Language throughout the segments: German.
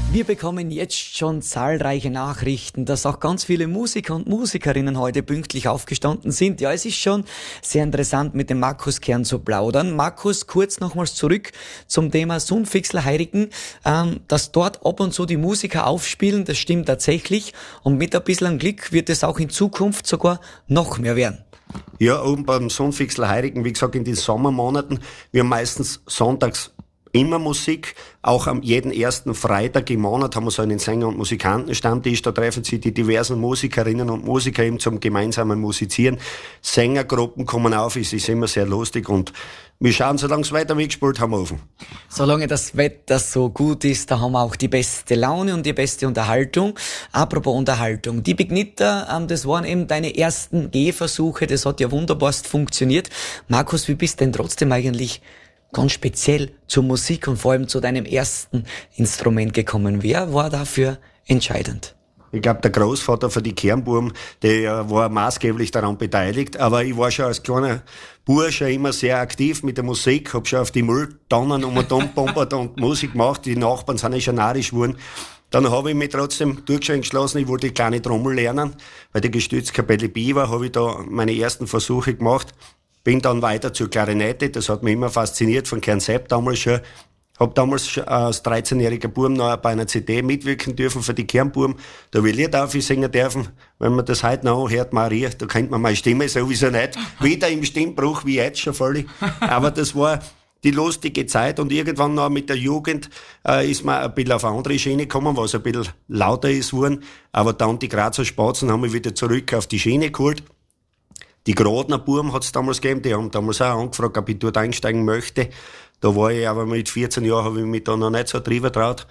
Wir bekommen jetzt schon zahlreiche Nachrichten, dass auch ganz viele Musiker und Musikerinnen heute pünktlich aufgestanden sind. Ja, es ist schon sehr interessant, mit dem Markus Kern zu plaudern. Markus, kurz nochmals zurück zum Thema Sundfixler-Heirigen. Dass dort ab und zu die Musiker aufspielen, das stimmt tatsächlich. Und mit ein bisschen Glück wird es auch in Zukunft sogar noch mehr werden. Ja, oben beim Sundfixler-Heirigen, wie gesagt, in den Sommermonaten, wir haben meistens sonntags immer Musik, auch am jeden ersten Freitag im Monat haben wir so einen Sänger- und Musikantenstammtisch, da treffen sich die diversen Musikerinnen und Musiker eben zum gemeinsamen Musizieren. Sängergruppen kommen auf, es ist immer sehr lustig und wir schauen, solange es weiter weggespielt haben, offen. Solange das Wetter so gut ist, da haben wir auch die beste Laune und die beste Unterhaltung. Apropos Unterhaltung, die Begnitter, das waren eben deine ersten Gehversuche, das hat ja wunderbarst funktioniert. Markus, wie bist denn trotzdem eigentlich ganz speziell zur Musik und vor allem zu deinem ersten Instrument gekommen? Wer war dafür entscheidend? Ich glaube, der Großvater von die Kernbuben, der war maßgeblich daran beteiligt. Aber ich war schon als kleiner Bursche immer sehr aktiv mit der Musik, hab schon auf die Mülltonnen umgebombert und Musik gemacht. Die Nachbarn sind ja schon narrisch geworden. Dann habe ich mich trotzdem entschlossen, ich wollte die kleine Trommel lernen. Weil die Gestützkapelle B war, habe ich da meine ersten Versuche gemacht. Bin dann weiter zur Klarinette, das hat mich immer fasziniert, von Kern Sepp damals schon. Hab damals als 13-jähriger Burm noch bei einer CD mitwirken dürfen für die Kernbuben. Da will ich auf singen dürfen. Wenn man das heute noch hört, Maria, da kennt man meine Stimme sowieso nicht. Weder im Stimmbruch wie jetzt schon völlig. Aber das war die lustige Zeit und irgendwann noch mit der Jugend ist man ein bisschen auf eine andere Schiene gekommen, was ein bisschen lauter ist worden. Aber dann die Grazer Spatzen haben mich wieder zurück auf die Schiene geholt. Die Grodner Buben hat's damals gegeben, die haben damals auch angefragt, ob ich dort einsteigen möchte. Da war ich aber mit 14 Jahren, habe ich mich da noch nicht so drüber traut.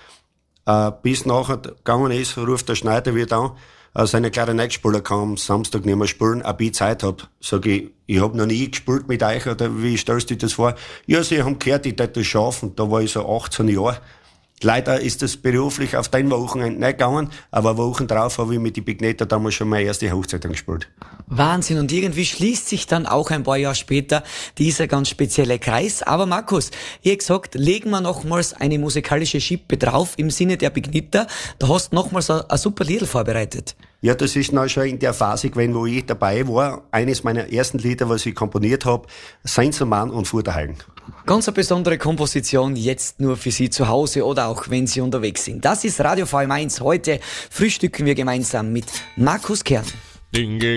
Bis nachher gegangen ist, ruft der Schneider wieder an, seine Klarinettspieler kann am Samstag nicht mehr spielen, ob ich Zeit hab. Sag ich hab noch nie gespielt mit euch, oder wie stellst du dir das vor? Ja, sie haben gehört, ich hätte das schaffen. Da war ich so 18 Jahre. Leider ist das beruflich auf den Wochenende nicht gegangen, aber Wochen drauf habe ich mit die Begnetter damals schon meine erste Hochzeit gespielt. Wahnsinn, und irgendwie schließt sich dann auch ein paar Jahre später dieser ganz spezielle Kreis. Aber Markus, ihr habt gesagt, legen wir nochmals eine musikalische Schippe drauf im Sinne der Begnitter. Da hast du nochmals ein super Lied vorbereitet. Ja, das ist noch schon in der Phase gewesen, wo ich dabei war. Eines meiner ersten Lieder, was ich komponiert habe, Seinselmann und Futterhallen. Ganz eine besondere Komposition, jetzt nur für Sie zu Hause oder auch wenn Sie unterwegs sind. Das ist Radio VM1. Heute frühstücken wir gemeinsam mit Markus Kern.